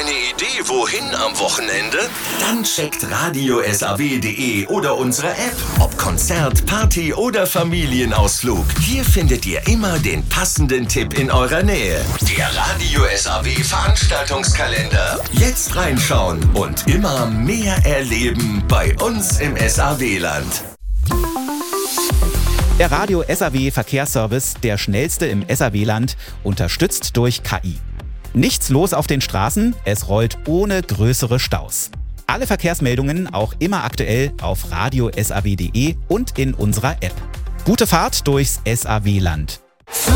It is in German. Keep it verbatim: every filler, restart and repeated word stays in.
eine Idee, wohin am Wochenende? Dann checkt radio S A W punkt de oder unsere App. Ob Konzert, Party oder Familienausflug. Hier findet ihr immer den passenden Tipp in eurer Nähe. Der Radio S A W Veranstaltungskalender. Jetzt reinschauen und immer mehr erleben bei uns im S A W-Land. Der Radio S A W Verkehrsservice, der schnellste im S A W-Land, unterstützt durch K I. Nichts los auf den Straßen, es rollt ohne größere Staus. Alle Verkehrsmeldungen auch immer aktuell auf radio S A W punkt de und in unserer App. Gute Fahrt durchs S A W-Land.